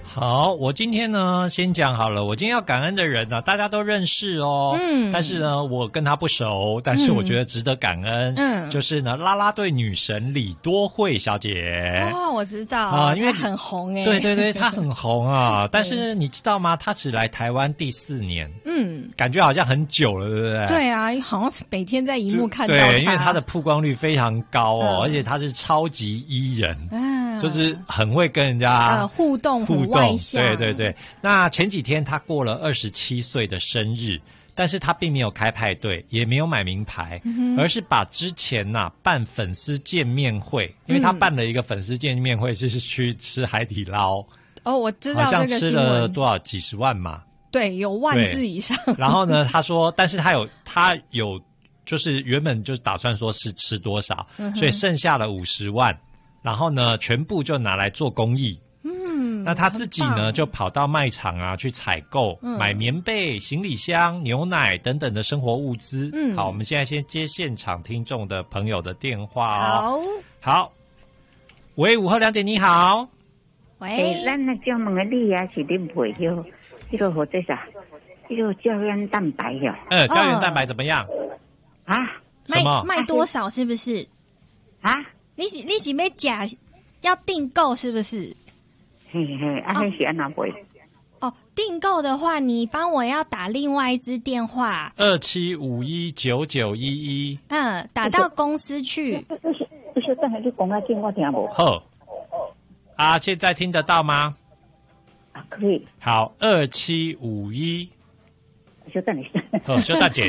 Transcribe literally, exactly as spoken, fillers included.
好，我今天呢先讲好了，我今天要感恩的人呢，大家都认识哦。嗯，但是呢，我跟他不熟，但是我觉得值得感恩。嗯，就是呢，啦啦队女神李多慧小姐。 哦，我知道啊、呃，因为很红哎。 对对对，她很红啊。但是你知道吗？她只来台湾第四年。嗯，感觉好像很久了，对不对？ 对啊，好像是每天在荧幕看到她。 对，因为她的曝光率非常高哦，嗯、而且她是超级E人。嗯。就是很会跟人家呃互动， 互动， 外向对对对。那前几天他过了二十七岁的生日，但是他并没有开派对，也没有买名牌，嗯、而是把之前呐、啊、办粉丝见面会，因为他办了一个粉丝见面会，就是去吃海底捞。 哦，我知道这个好像吃了多少几十万嘛？ 对，有万字以上。 然后呢，他说，但是他有他有，就是原本就是打算说是吃多少，嗯、所以剩下了五十万。然后呢，全部就拿来做公益。嗯，那他自己呢，就跑到卖场啊去采购，嗯、买棉被、行李箱、牛奶等等的生活物资。嗯，好，我们现在先接现场听众的朋友的电话哦。好，好，喂，午后两点，你好。 喂，咱那叫问个你啊，是恁配哟？这个或者啥？这个胶原蛋白哟。 呃，胶原蛋白怎么样？ 啊？ 什么？ 卖多少？是不是？ 啊？ 你是你是要假要订购是不是？ 嘿嘿，啊，那是安怎买？ 哦，订购的话，你帮我要打另外一支电话， 二七五一九九一一。 嗯，打到公司去。 不是不是，等下你讲啊，听我听无。 好，啊，现在听得到吗？ 啊，可以。 好，二七五一。 稍等一下。 好，稍等姐。